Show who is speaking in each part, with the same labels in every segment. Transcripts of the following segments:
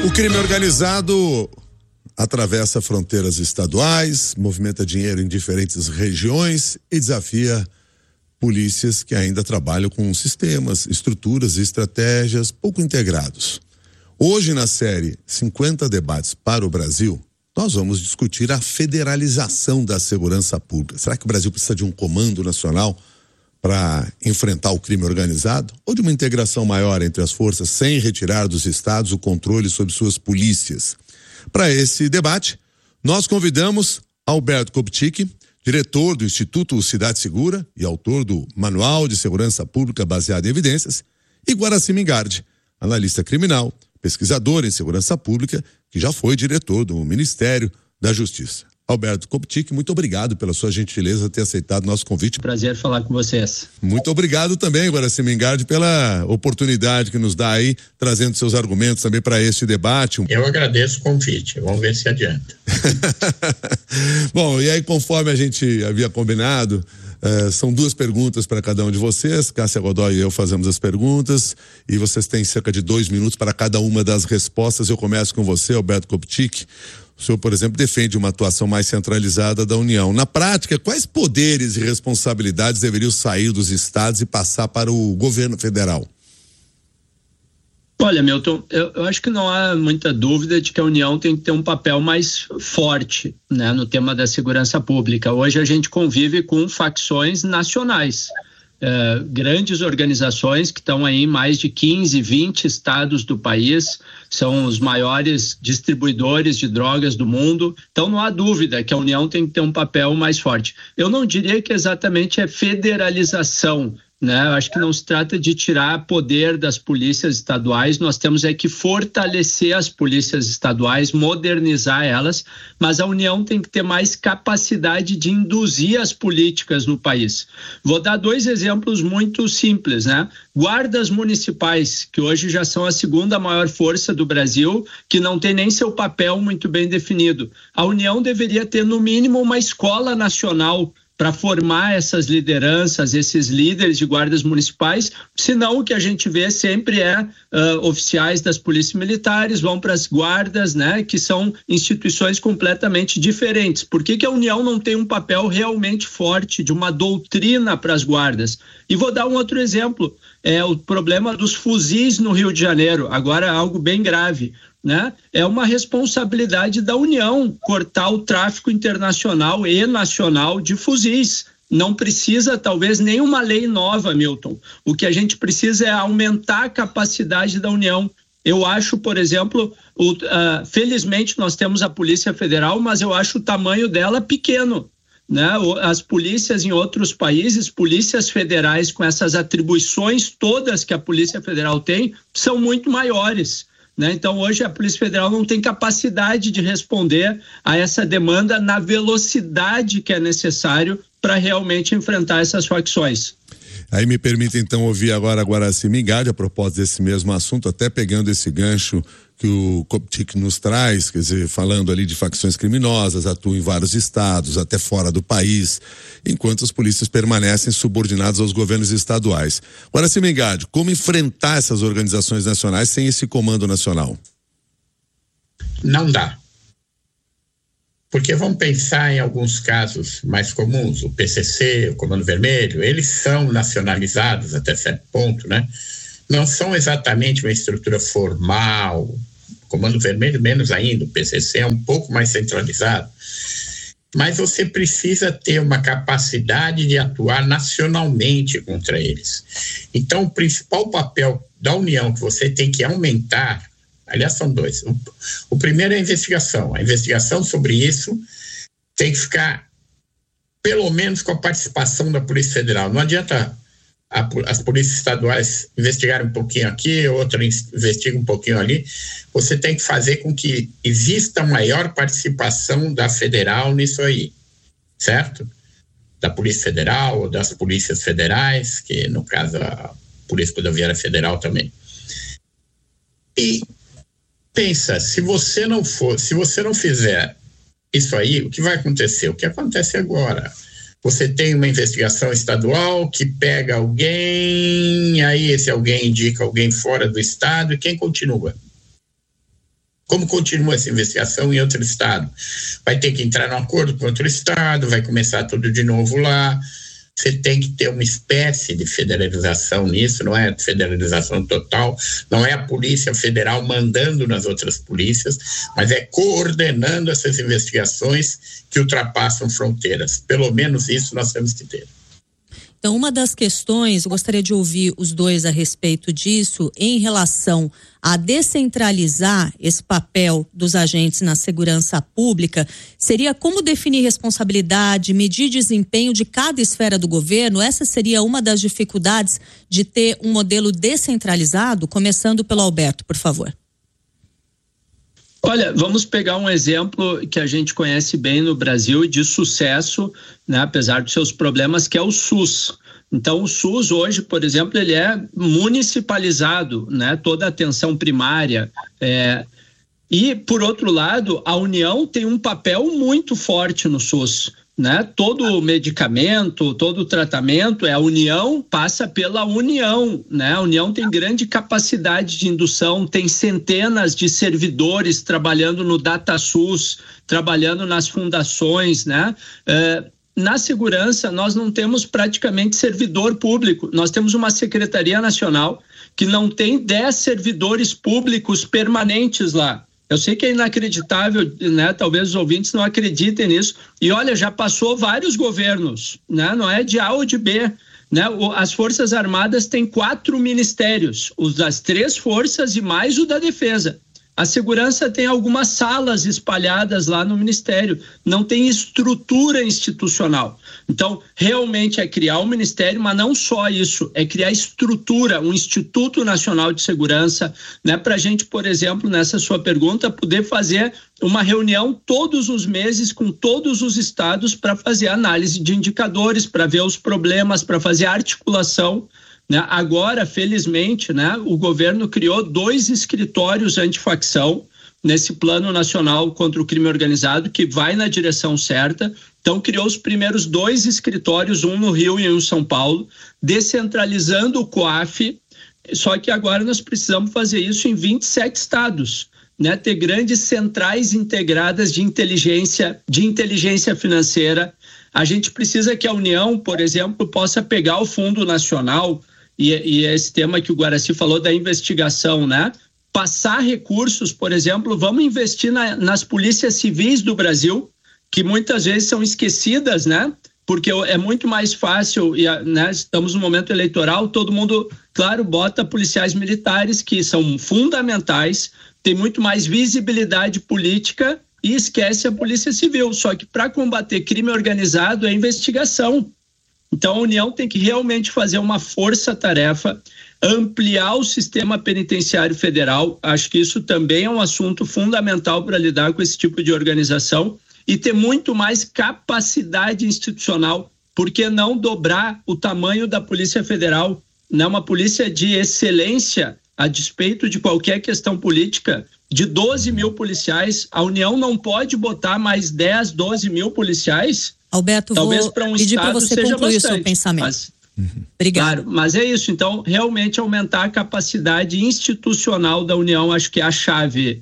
Speaker 1: O crime organizado atravessa fronteiras estaduais, movimenta dinheiro em diferentes regiões e desafia polícias que ainda trabalham com sistemas, estruturas e estratégias pouco integrados. Hoje, na série 50 Debates para o Brasil, nós vamos discutir a federalização da segurança pública. Será que o Brasil precisa de um comando nacional para enfrentar o crime organizado? Ou de uma integração maior entre as forças sem retirar dos estados o controle sobre suas polícias? Para esse debate, nós convidamos Alberto Kopchyk, diretor do Instituto Cidade Segura e autor do Manual de Segurança Pública baseado em evidências, e Guaraci Mingardi, analista criminal, pesquisador em segurança pública, que já foi diretor do Ministério da Justiça. Alberto Kopchyk, muito obrigado pela sua gentileza de ter aceitado o nosso convite.
Speaker 2: Prazer falar com vocês.
Speaker 1: Muito obrigado também, Guaraci Mingardi, pela oportunidade que nos dá aí, trazendo seus argumentos também para este debate.
Speaker 3: Eu agradeço o convite, vamos ver se adianta.
Speaker 1: Bom, e aí, conforme a gente havia combinado, são 2 perguntas para cada um de vocês. Cássia Godoy e eu fazemos as perguntas e vocês têm cerca de 2 minutos para cada uma das respostas. Eu começo com você, Alberto Kopchyk. O senhor, por exemplo, defende uma atuação mais centralizada da União. Na prática, quais poderes e responsabilidades deveriam sair dos estados e passar para o governo federal?
Speaker 2: Olha, Milton, eu acho que não há muita dúvida de que a União tem que ter um papel mais forte, né, no tema da segurança pública. Hoje a gente convive com facções nacionais. Grandes organizações que estão aí em mais de 15, 20 estados do país, são os maiores distribuidores de drogas do mundo. Então não há dúvida que a União tem que ter um papel mais forte. Eu não diria que exatamente é federalização, né? Eu acho que não se trata de tirar poder das polícias estaduais, nós temos que fortalecer as polícias estaduais, modernizar elas, mas a União tem que ter mais capacidade de induzir as políticas no país. Vou dar 2 exemplos muito simples, né? Guardas municipais, que hoje já são a 2ª maior força do Brasil, que não tem nem seu papel muito bem definido. A União deveria ter, no mínimo, uma escola nacional para formar essas lideranças, esses líderes de guardas municipais, senão o que a gente vê sempre oficiais das polícias militares vão para as guardas, né, que são instituições completamente diferentes. Por que a União não tem um papel realmente forte de uma doutrina para as guardas? E vou dar um outro exemplo, o problema dos fuzis no Rio de Janeiro, agora algo bem grave, né? É uma responsabilidade da União cortar o tráfico internacional e nacional de fuzis. Não precisa, talvez, nenhuma lei nova, Milton. O que a gente precisa é aumentar a capacidade da União. Eu acho, por exemplo, felizmente nós temos a Polícia Federal, mas eu acho o tamanho dela pequeno, né? As polícias em outros países, polícias federais com essas atribuições todas que a Polícia Federal tem, são muito maiores, né? Então hoje a Polícia Federal não tem capacidade de responder a essa demanda na velocidade que é necessário para realmente enfrentar essas facções.
Speaker 1: Aí me permita então ouvir agora a Guaraci Mingardi a propósito desse mesmo assunto, até pegando esse gancho que o Kopchyk nos traz, quer dizer, falando ali de facções criminosas, atuam em vários estados, até fora do país, enquanto as polícias permanecem subordinadas aos governos estaduais. Guaraci Mingardi, como enfrentar essas organizações nacionais sem esse comando nacional?
Speaker 3: Não dá. Porque vamos pensar em alguns casos mais comuns, o PCC, o Comando Vermelho, eles são nacionalizados até certo ponto, né? Não são exatamente uma estrutura formal, o Comando Vermelho menos ainda, o PCC é um pouco mais centralizado, mas você precisa ter uma capacidade de atuar nacionalmente contra eles. Então, o principal papel da União que você tem que aumentar, aliás, são 2. O primeiro é a investigação sobre isso tem que ficar pelo menos com a participação da Polícia Federal. Não adianta as polícias estaduais investigarem um pouquinho aqui, outra investiga um pouquinho ali. Você tem que fazer com que exista maior participação da federal nisso aí, certo? Da Polícia Federal ou das polícias federais, que no caso a Polícia Rodoviária Federal também. E pensa, se você não fizer isso aí, o que vai acontecer? O que acontece agora? Você tem uma investigação estadual que pega alguém, aí esse alguém indica alguém fora do estado, e quem continua? Como continua essa investigação em outro estado? Vai ter que entrar num acordo com outro estado, vai começar tudo de novo lá. Você tem que ter uma espécie de federalização nisso, não é federalização total, não é a Polícia Federal mandando nas outras polícias, mas é coordenando essas investigações que ultrapassam fronteiras. Pelo menos isso nós temos que ter.
Speaker 4: Então, uma das questões, eu gostaria de ouvir os dois a respeito disso, em relação a descentralizar esse papel dos agentes na segurança pública, seria como definir responsabilidade, medir desempenho de cada esfera do governo. Essa seria uma das dificuldades de ter um modelo descentralizado? Começando pelo Alberto, por favor.
Speaker 2: Olha, vamos pegar um exemplo que a gente conhece bem no Brasil e de sucesso, né, apesar dos seus problemas, que é o SUS. Então, o SUS hoje, por exemplo, ele é municipalizado, né, toda a atenção primária. E, por outro lado, a União tem um papel muito forte no SUS. Né? Todo medicamento, todo tratamento, a União passa pela União, né? A União tem grande capacidade de indução, tem centenas de servidores trabalhando no DataSUS, trabalhando nas fundações, né? Na segurança, nós não temos praticamente servidor público, nós temos uma Secretaria Nacional que não tem 10 servidores públicos permanentes lá. Eu sei que é inacreditável, né? Talvez os ouvintes não acreditem nisso. E olha, já passou vários governos, né? Não é de A ou de B, né? As Forças Armadas têm 4 ministérios, os das 3 forças e mais o da Defesa. A segurança tem algumas salas espalhadas lá no Ministério, não tem estrutura institucional. Então, realmente é criar um ministério, mas não só isso, é criar estrutura, um Instituto Nacional de Segurança, né? Para a gente, por exemplo, nessa sua pergunta, poder fazer uma reunião todos os meses com todos os estados para fazer análise de indicadores, para ver os problemas, para fazer articulação. Né? Agora, felizmente, né, o governo criou 2 escritórios antifacção nesse plano nacional contra o crime organizado, que vai na direção certa. Então, criou os primeiros 2 escritórios, um no Rio e um em São Paulo, descentralizando o COAF, só que agora nós precisamos fazer isso em 27 estados. Né? Ter grandes centrais integradas de inteligência financeira. A gente precisa que a União, por exemplo, possa pegar o Fundo Nacional e esse tema que o Guaraci falou da investigação, né? Passar recursos, por exemplo, vamos investir nas polícias civis do Brasil, que muitas vezes são esquecidas, né? Porque é muito mais fácil, né? Estamos no momento eleitoral, todo mundo, claro, bota policiais militares que são fundamentais, tem muito mais visibilidade política e esquece a polícia civil. Só que para combater crime organizado é investigação. Então a União tem que realmente fazer uma força-tarefa, ampliar o sistema penitenciário federal. Acho que isso também é um assunto fundamental para lidar com esse tipo de organização e ter muito mais capacidade institucional. Por que não dobrar o tamanho da Polícia Federal? Né? Uma polícia de excelência, a despeito de qualquer questão política, de 12 mil policiais. A União não pode botar mais 10, 12 mil policiais?
Speaker 4: Alberto,
Speaker 2: talvez para um
Speaker 4: pedir para você concluir o seu pensamento.
Speaker 2: Mas,
Speaker 4: obrigado.
Speaker 2: Claro, mas é isso. Então, realmente aumentar a capacidade institucional da União, acho que é a chave.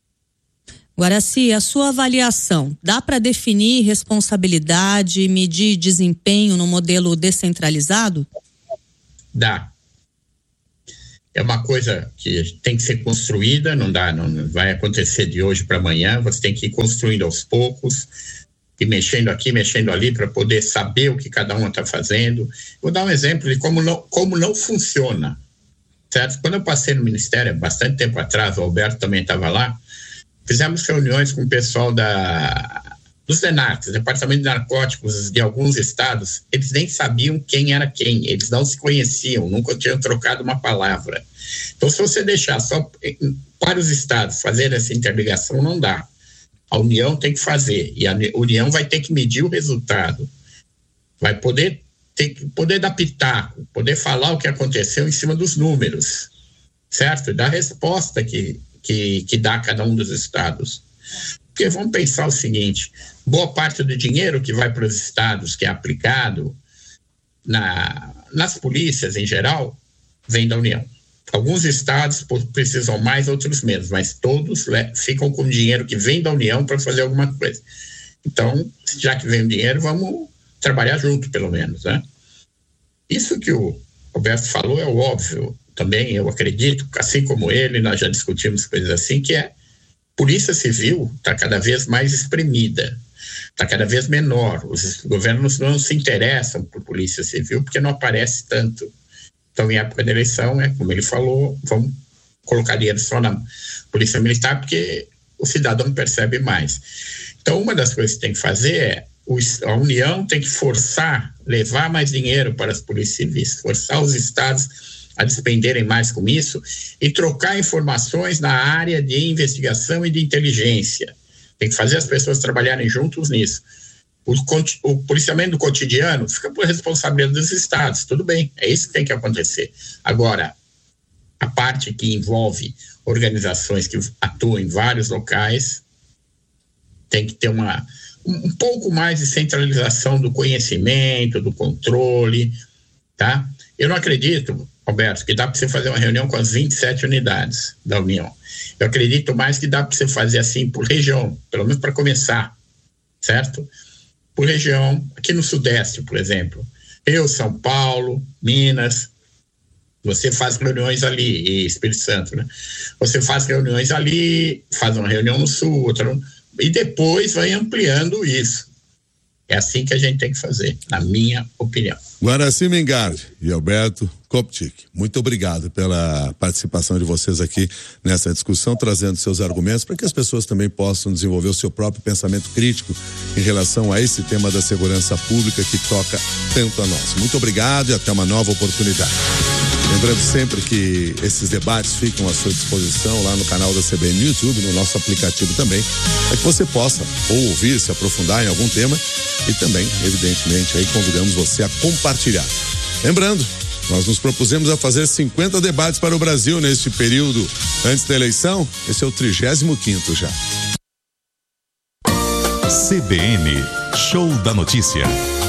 Speaker 4: Guaraci, a sua avaliação, dá para definir responsabilidade, medir desempenho no modelo descentralizado?
Speaker 3: Dá. É uma coisa que tem que ser construída, não vai acontecer de hoje para amanhã, você tem que ir construindo aos poucos, e mexendo aqui, mexendo ali, para poder saber o que cada um está fazendo. Vou dar um exemplo de como não funciona, certo? Quando eu passei no Ministério, bastante tempo atrás, o Alberto também estava lá, fizemos reuniões com o pessoal dos DENARCs, Departamento de Narcóticos de alguns estados. Eles nem sabiam quem era quem, eles não se conheciam, nunca tinham trocado uma palavra. Então, se você deixar só para os estados fazer essa interligação, não dá. A União tem que fazer, e a União vai ter que medir o resultado, vai poder dar pitaco, poder falar o que aconteceu em cima dos números, certo? E dar a resposta que dá cada um dos estados. Porque vamos pensar o seguinte, boa parte do dinheiro que vai para os estados, que é aplicado nas polícias em geral, vem da União. Alguns estados precisam mais, outros menos, mas todos ficam com dinheiro que vem da União para fazer alguma coisa. Então, já que vem o dinheiro, vamos trabalhar junto, pelo menos, né? Isso que o Roberto falou é o óbvio. Também eu acredito, assim como ele, nós já discutimos coisas assim, que é Polícia Civil está cada vez mais espremida, está cada vez menor. Os governos não se interessam por Polícia Civil porque não aparece tanto. Então, em época da eleição, como ele falou, vamos colocar dinheiro só na Polícia Militar porque o cidadão percebe mais. Então, uma das coisas que tem que fazer é a União tem que levar mais dinheiro para as polícias civis, forçar os estados a despenderem mais com isso e trocar informações na área de investigação e de inteligência. Tem que fazer as pessoas trabalharem juntos nisso. O policiamento do cotidiano fica por responsabilidade dos estados, tudo bem, é isso que tem que acontecer. Agora, a parte que envolve organizações que atuam em vários locais tem que ter um pouco mais de centralização do conhecimento, do controle, tá? Eu não acredito, Roberto, que dá para você fazer uma reunião com as 27 unidades da União. Eu acredito mais que dá para você fazer assim por região, pelo menos para começar, certo? Por região, aqui no Sudeste, por exemplo, Rio, São Paulo, Minas, você faz reuniões ali, e Espírito Santo, né? Você faz reuniões ali, faz uma reunião no Sul, outra e depois vai ampliando isso. É assim que a gente tem que fazer, na minha opinião.
Speaker 1: Guaraci Mengardi e Alberto Koptik, muito obrigado pela participação de vocês aqui nessa discussão, trazendo seus argumentos para que as pessoas também possam desenvolver o seu próprio pensamento crítico em relação a esse tema da segurança pública que toca tanto a nós. Muito obrigado e até uma nova oportunidade. Lembrando sempre que esses debates ficam à sua disposição lá no canal da CBN no YouTube, no nosso aplicativo também, para que você possa ou ouvir, se aprofundar em algum tema e também, evidentemente, aí convidamos você a compartilhar. Lembrando, nós nos propusemos a fazer 50 debates para o Brasil neste período antes da eleição. Esse é o 35º já.
Speaker 5: CBN, Show da Notícia.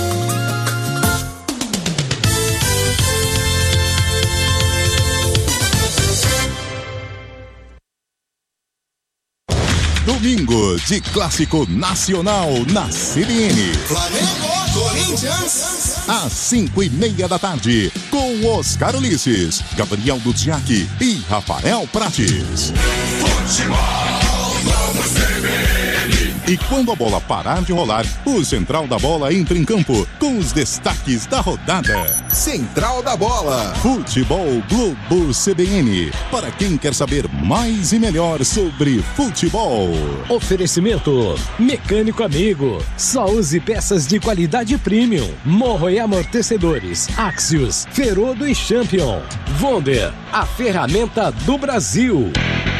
Speaker 5: Domingo de Clássico Nacional na CBN.
Speaker 6: Flamengo, Corinthians.
Speaker 5: Às 5:30 da tarde, com Oscar Ulisses, Gabriel Dudziak e Rafael Prates.
Speaker 6: Futebol, vamos CBN.
Speaker 5: E quando a bola parar de rolar, o Central da Bola entra em campo com os destaques da rodada.
Speaker 6: Central da Bola.
Speaker 5: Futebol Globo CBN. Para quem quer saber mais e melhor sobre futebol.
Speaker 7: Oferecimento Mecânico Amigo. Só use peças de qualidade premium. Morro e amortecedores. Axios, Ferodo e Champion. Wonder, a ferramenta do Brasil.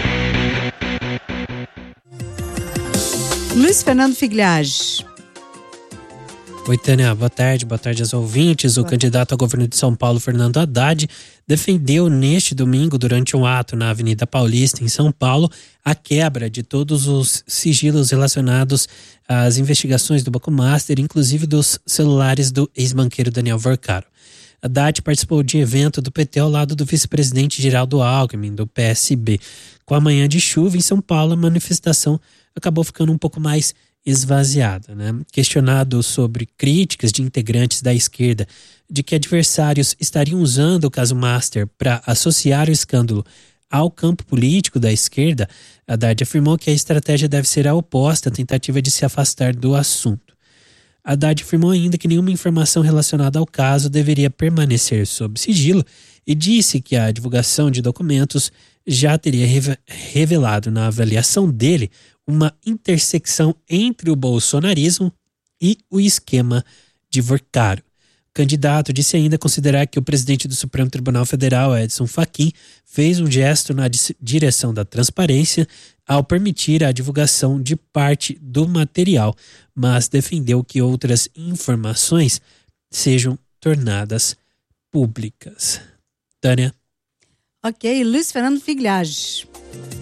Speaker 8: Luiz Fernando Figliage.
Speaker 9: Oi, Tânia, boa tarde aos ouvintes. O candidato a governo de São Paulo, Fernando Haddad, defendeu neste domingo, durante um ato na Avenida Paulista, em São Paulo, a quebra de todos os sigilos relacionados às investigações do Banco Master, inclusive dos celulares do ex-banqueiro Daniel Vorcaro. Haddad participou de evento do PT ao lado do vice-presidente Geraldo Alckmin, do PSB. Com a manhã de chuva em São Paulo, a manifestação acabou ficando um pouco mais esvaziada, né? Questionado sobre críticas de integrantes da esquerda de que adversários estariam usando o caso Master para associar o escândalo ao campo político da esquerda, Haddad afirmou que a estratégia deve ser a oposta à tentativa de se afastar do assunto. Haddad afirmou ainda que nenhuma informação relacionada ao caso deveria permanecer sob sigilo e disse que a divulgação de documentos já teria revelado, na avaliação dele, uma intersecção entre o bolsonarismo e o esquema de Vorcaro. O candidato disse ainda considerar que o presidente do Supremo Tribunal Federal, Edson Fachin, fez um gesto na direção da transparência ao permitir a divulgação de parte do material, mas defendeu que outras informações sejam tornadas públicas. Tânia.
Speaker 8: Ok, Luiz Fernando Figliage.